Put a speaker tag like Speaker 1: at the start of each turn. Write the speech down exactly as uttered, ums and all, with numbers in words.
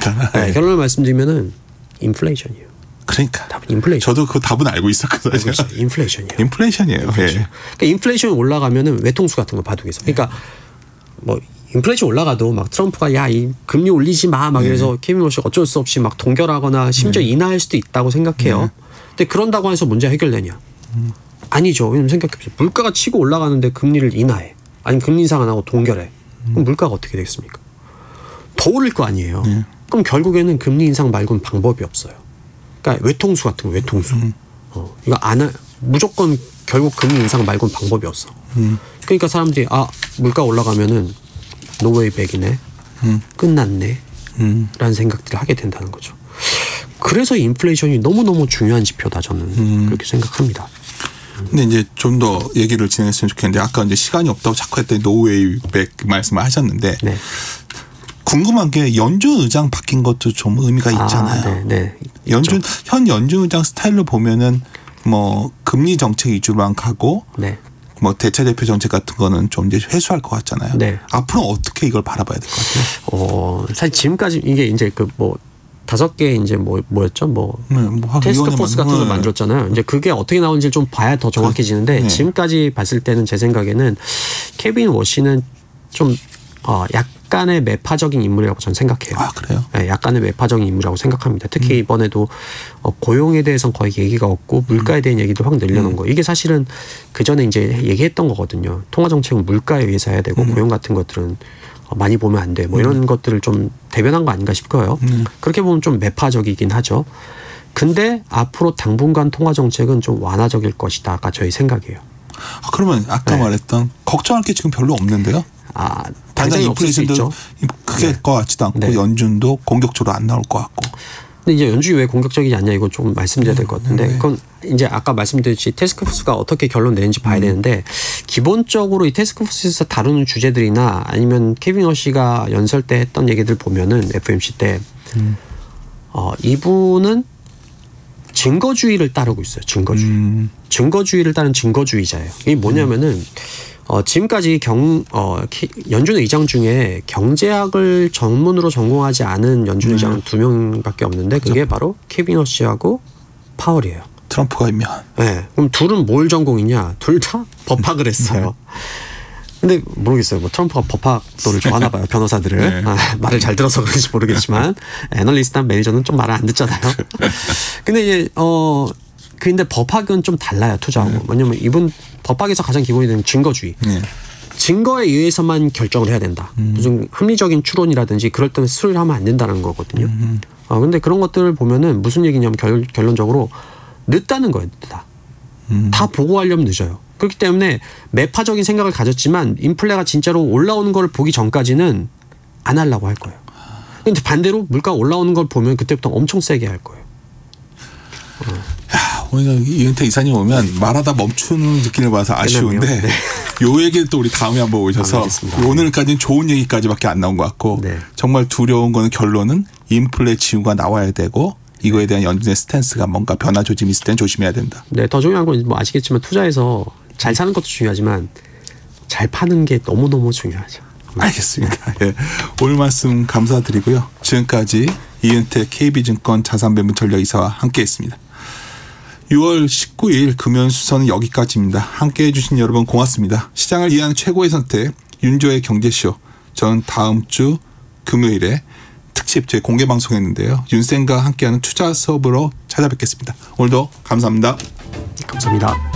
Speaker 1: 그러니까
Speaker 2: 네, 결론을 말씀드리면은 인플레이션이에요.
Speaker 1: 그러니까
Speaker 2: 답은 인플레이션.
Speaker 1: 저도 그 답은 알고 있었거든요.
Speaker 2: 인플레이션이에요.
Speaker 1: 인플레이션이에요.
Speaker 2: 인플레이션.
Speaker 1: 예.
Speaker 2: 그러니까 인플레이션이 올라가면은 외통수 같은 거 바둑에서. 그러니까 뭐 인플레이션 올라가도 막 트럼프가 야 이 금리 올리지 마 막 이래서 네. 케빈 워시가 어쩔 수 없이 막 동결하거나 심지어 네. 인하할 수도 있다고 생각해요. 네. 근데 그런다고 해서 문제 해결되냐? 음. 아니죠. 왜냐면 생각해보세요. 물가가 치고 올라가는데 금리를 인하해. 아니면 금리 인상 안 하고 동결해. 그럼 물가가 어떻게 되겠습니까? 더 오를 거 아니에요. 네. 그럼 결국에는 금리 인상 말고는 방법이 없어요. 그러니까 외통수 같은 거 외통수. 음. 어, 이거 안 하, 무조건 결국 금리 인상 말고는 방법이 없어. 음. 그러니까 사람들이 아 물가 올라가면은 노웨이 백이네. 음. 끝났네. 음. 라는 생각들을 하게 된다는 거죠. 그래서 인플레이션이 너무너무 중요한 지표다 저는 음. 그렇게 생각합니다.
Speaker 1: 근데 이제 좀 더 얘기를 진행했으면 좋겠는데 아까 이제 시간이 없다고 자꾸 했더니 노웨이 백 말씀을 하셨는데 네. 궁금한 게 연준 의장 바뀐 것도 좀 의미가 있잖아요.
Speaker 2: 아, 네, 네.
Speaker 1: 연준 있죠. 현 연준 의장 스타일로 보면은 뭐 금리 정책 위주로만 가고 네. 뭐 대차 대표 정책 같은 거는 좀 이제 회수할 것 같잖아요. 네. 앞으로 어떻게 이걸 바라봐야 될 것 같아요?
Speaker 2: 어, 사실 지금까지 이게 이제 그 뭐 다섯 개 이제 뭐 뭐였죠? 뭐, 네, 뭐 테스크 포스 같은 걸 만들었잖아요. 이제 그게 어떻게 나오는지 좀 봐야 더 정확해지는데 네. 지금까지 봤을 때는 제 생각에는 케빈 워시는 좀 어, 약간의 매파적인 인물이라고 저는 생각해요.
Speaker 1: 아 그래요?
Speaker 2: 네, 약간의 매파적인 인물이라고 생각합니다. 특히 음. 이번에도 어, 고용에 대해서는 거의 얘기가 없고 물가에 대한 얘기도 확 늘려놓은 음. 거. 이게 사실은 그 전에 이제 얘기했던 거거든요. 통화 정책은 물가에 의해서 해야 되고 음. 고용 같은 것들은 많이 보면 안 돼. 뭐 이런 음. 것들을 좀 대변한 거 아닌가 싶어요. 음. 그렇게 보면 좀 매파적이긴 하죠. 근데 앞으로 당분간 통화 정책은 좀 완화적일 것이다가 저희 생각이에요.
Speaker 1: 아, 그러면 아까 네. 말했던 걱정할 게 지금 별로 없는데요?
Speaker 2: 아,
Speaker 1: 당장 인플레이션도 크게 네. 것 같지도 않고 네. 연준도 공격적으로 안 나올 것 같고.
Speaker 2: 근데 이제 연준이 왜 공격적이지 않냐 이거 좀 말씀드려야 될 것 같은데 네. 그건 이제 아까 말씀드렸듯이 태스크포스가 어떻게 결론 내는지 봐야 음. 되는데 기본적으로 이 태스크포스에서 다루는 주제들이나 아니면 케빈 워시가 연설 때 했던 얘기들 보면은 에프오엠씨 때 음. 어, 이분은 증거주의를 따르고 있어요. 증거주의. 음. 증거주의를 따른 증거주의자예요. 이게 뭐냐면은 음. 어, 지금까지 경, 어, 연준 의장 중에 경제학을 전문으로 전공하지 않은 연준 의장은 음. 두 명밖에 없는데 그게 그렇죠. 바로 케빈 워시하고 파월이에요.
Speaker 1: 트럼프가 있면.
Speaker 2: 네. 그럼 둘은 뭘 전공이냐? 둘 다 법학을 했어요. 근데 모르겠어요. 뭐 트럼프가 법학도를 좋아하나 봐요. 변호사들을. 네. 아, 말을 잘 들어서 그런지 모르겠지만 애널리스트나 매니저는 좀 말을 안 듣잖아요. 근데 이제 어 근데 법학은 좀 달라요. 투자하고. 네. 왜냐면 이분 법학에서 가장 기본이 되는 증거주의. 네. 증거에 의해서만 결정을 해야 된다. 음. 무슨 합리적인 추론이라든지 그럴 때는 수를 하면 안 된다는 거거든요. 음. 어, 근데 그런 것들을 보면은 무슨 얘기냐면 결, 결론적으로 늦다는 거예요. 늦다. 음. 다 보고하려면 늦어요. 그렇기 때문에 매파적인 생각을 가졌지만 인플레가 진짜로 올라오는 걸 보기 전까지는 안 하려고 할 거예요. 근데 반대로 물가가 올라오는 걸 보면 그때부터 엄청 세게 할 거예요. 어.
Speaker 1: 야, 오늘 이은택 이사님 오면 말하다 멈추는 느낌을 봐서 아쉬운데 네. 요 얘기를 또 우리 다음에 한번 오셔서 아, 오늘까지는 좋은 얘기까지밖에 안 나온 것 같고 네. 정말 두려운 거는 결론은 인플레 징후가 나와야 되고 이거에 대한 연준의 스탠스가 뭔가 변화 조짐이 있을 땐 조심해야 된다.
Speaker 2: 네, 더 중요한 건 뭐 아시겠지만 투자에서 잘 사는 것도 중요하지만 잘 파는 게 너무너무 중요하죠.
Speaker 1: 알겠습니다. 예. 오늘 말씀 감사드리고요. 지금까지 이은택 케이비증권 자산배분전략이사와 함께했습니다. 유월 십구일 금연수선은 여기까지입니다. 함께해 주신 여러분 고맙습니다. 시장을 이해하는 최고의 선택 윤조의 경제쇼. 전 다음 주 금요일에 특집 제 공개 방송했는데요. 윤쌤과 함께하는 투자 수업으로 찾아뵙겠습니다. 오늘도 감사합니다.
Speaker 2: 감사합니다.